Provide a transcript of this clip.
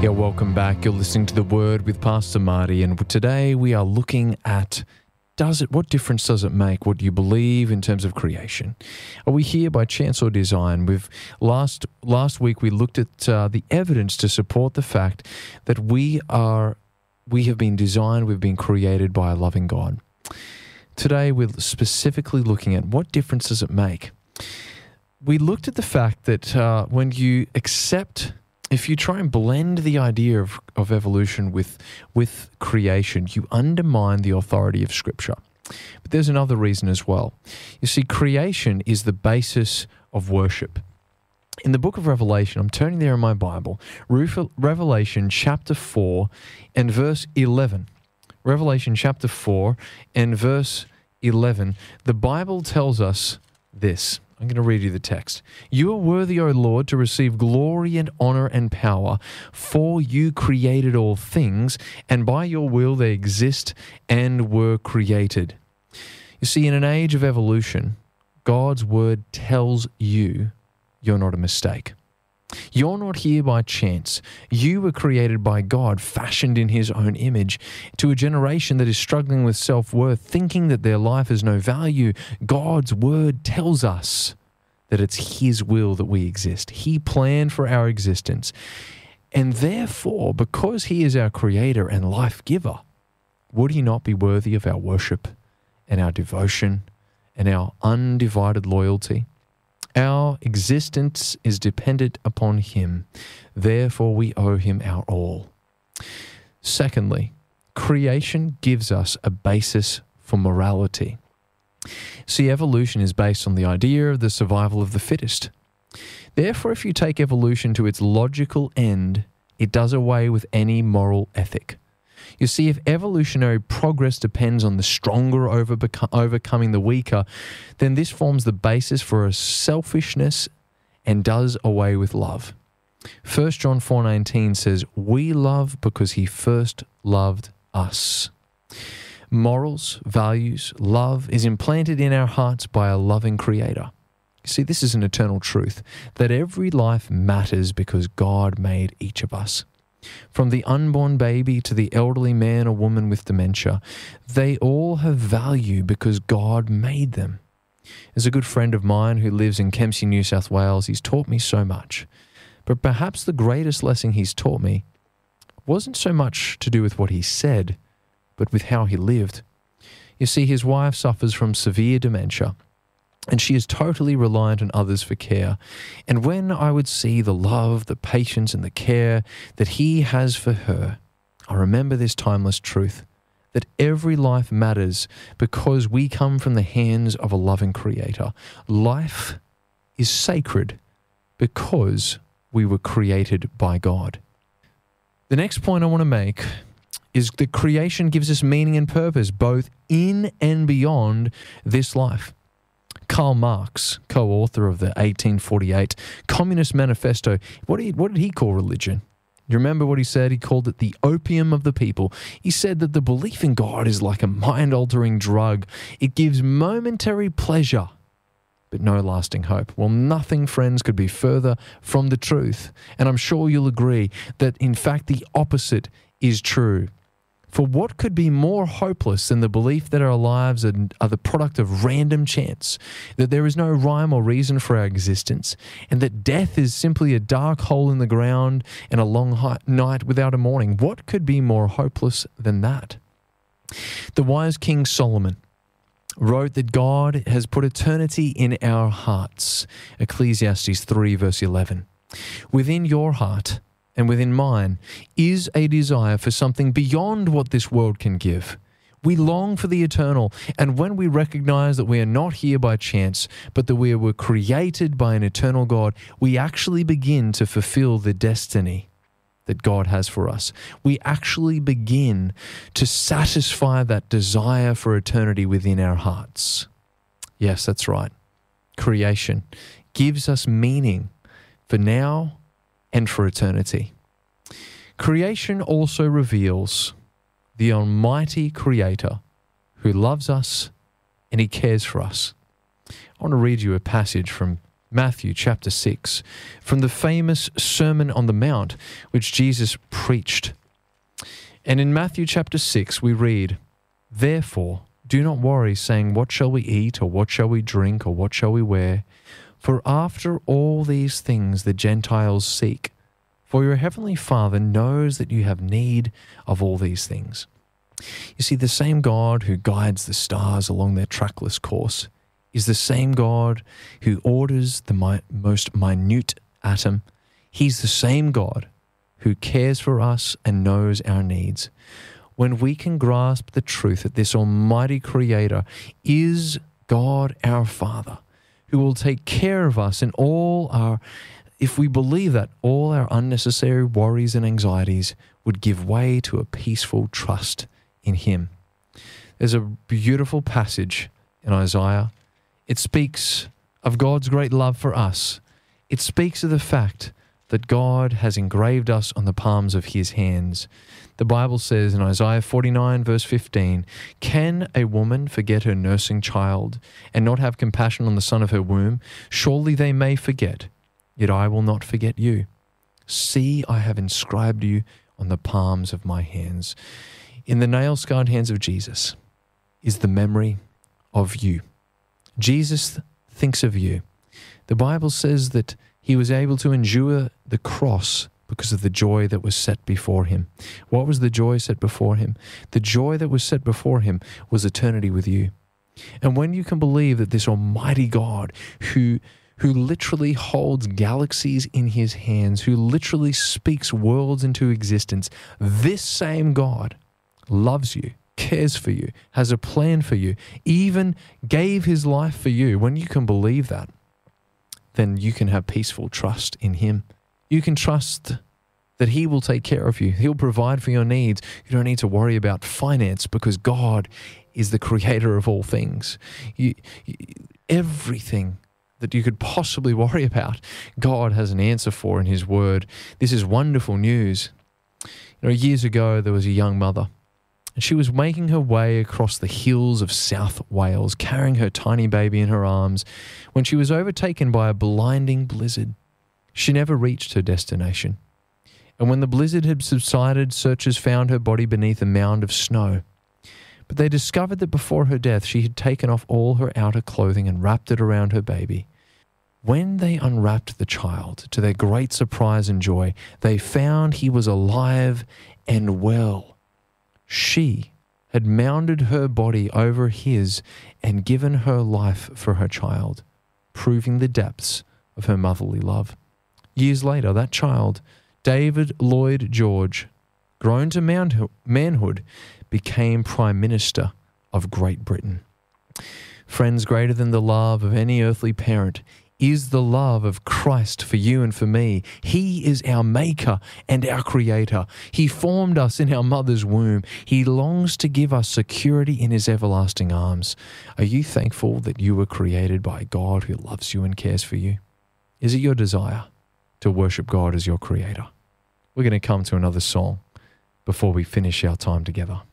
Yeah, welcome back. You're listening to The Word with Pastor Marty, and today we are looking at what difference does it make? What do you believe in terms of creation? Are we here by chance or design? Last week we looked at the evidence to support the fact that we have been designed, we've been created by a loving God. Today we're specifically looking at what difference does it make? We looked at the fact that when you accept, if you try and blend the idea of evolution with creation, you undermine the authority of Scripture. But there's another reason as well. You see, creation is the basis of worship. In the book of Revelation, I'm turning there in my Bible, Revelation chapter 4 and verse 11. Revelation chapter 4 and verse 11, the Bible tells us this. I'm going to read you the text. You are worthy, O Lord, to receive glory and honor and power, for you created all things, and by your will they exist and were created. You see, in an age of evolution, God's word tells you you're not a mistake. You're not here by chance. You were created by God, fashioned in His own image. To a generation that is struggling with self-worth, thinking that their life has no value, God's word tells us that it's His will that we exist. He planned for our existence. And therefore, because He is our creator and life giver, would He not be worthy of our worship and our devotion and our undivided loyalty? Our existence is dependent upon Him. Therefore, we owe Him our all. Secondly, creation gives us a basis for morality. See, evolution is based on the idea of the survival of the fittest. Therefore, if you take evolution to its logical end, it does away with any moral ethic. You see, if evolutionary progress depends on the stronger overcoming the weaker, then this forms the basis for a selfishness and does away with love. 1 John 4:19 says, we love because He first loved us. Morals, values, love is implanted in our hearts by a loving Creator. You see, this is an eternal truth, that every life matters because God made each of us. From the unborn baby to the elderly man or woman with dementia, they all have value because God made them. As a good friend of mine who lives in Kempsey, New South Wales, he's taught me so much. But perhaps the greatest lesson he's taught me wasn't so much to do with what he said, but with how he lived. You see, his wife suffers from severe dementia, and she is totally reliant on others for care. And when I would see the love, the patience, and the care that he has for her, I remember this timeless truth, that every life matters because we come from the hands of a loving Creator. Life is sacred because we were created by God. The next point I want to make is that creation gives us meaning and purpose, both in and beyond this life. Karl Marx, co-author of the 1848 Communist Manifesto, what did he call religion? You remember what he said? He called it the opium of the people. He said that the belief in God is like a mind-altering drug. It gives momentary pleasure, but no lasting hope. Well, nothing, friends, could be further from the truth. And I'm sure you'll agree that, in fact, the opposite is true. For what could be more hopeless than the belief that our lives are the product of random chance, that there is no rhyme or reason for our existence, and that death is simply a dark hole in the ground and a long night without a morning? What could be more hopeless than that? The wise King Solomon wrote that God has put eternity in our hearts. Ecclesiastes 3 verse 11. Within your heart and within mine is a desire for something beyond what this world can give. We long for the eternal, and when we recognize that we are not here by chance, but that we were created by an eternal God, we actually begin to fulfill the destiny that God has for us. We actually begin to satisfy that desire for eternity within our hearts. Yes, that's right. Creation gives us meaning for now and for eternity. Creation also reveals the Almighty Creator who loves us and He cares for us. I want to read you a passage from Matthew chapter 6, from the famous Sermon on the Mount, which Jesus preached. And in Matthew chapter 6, we read, "Therefore, do not worry, saying, what shall we eat, or what shall we drink, or what shall we wear? For after all these things the Gentiles seek. For your heavenly Father knows that you have need of all these things." You see, the same God who guides the stars along their trackless course is the same God who orders the most minute atom. He's the same God who cares for us and knows our needs. When we can grasp the truth that this almighty Creator is God our Father, who will take care of us in if we believe that, all our unnecessary worries and anxieties would give way to a peaceful trust in Him. There's a beautiful passage in Isaiah. It speaks of God's great love for us. It speaks of the fact that God has engraved us on the palms of His hands. The Bible says in Isaiah 49 verse 15, "Can a woman forget her nursing child and not have compassion on the son of her womb? Surely they may forget, yet I will not forget you. See, I have inscribed you on the palms of my hands." In the nail-scarred hands of Jesus is the memory of you. Jesus thinks of you. The Bible says that He was able to endure the cross because of the joy that was set before Him. What was the joy set before Him? The joy that was set before Him was eternity with you. And when you can believe that this almighty God who literally holds galaxies in His hands, who literally speaks worlds into existence, this same God loves you, cares for you, has a plan for you, even gave His life for you, when you can believe that, then you can have peaceful trust in Him. You can trust that He will take care of you. He'll provide for your needs. You don't need to worry about finance because God is the Creator of all things. Everything that you could possibly worry about, God has an answer for in His Word. This is wonderful news. Years ago, there was a young mother, and she was making her way across the hills of South Wales, carrying her tiny baby in her arms, when she was overtaken by a blinding blizzard. She never reached her destination. And when the blizzard had subsided, searchers found her body beneath a mound of snow. But they discovered that before her death, she had taken off all her outer clothing and wrapped it around her baby. When they unwrapped the child, to their great surprise and joy, they found he was alive and well. She had mounted her body over his and given her life for her child, proving the depths of her motherly love. Years later, that child, David Lloyd George, grown to manhood, became Prime Minister of Great Britain. Friends, greater than the love of any earthly parent is the love of Christ for you and for me. He is our Maker and our Creator. He formed us in our mother's womb. He longs to give us security in His everlasting arms. Are you thankful that you were created by a God who loves you and cares for you? Is it your desire to worship God as your Creator? We're going to come to another song before we finish our time together.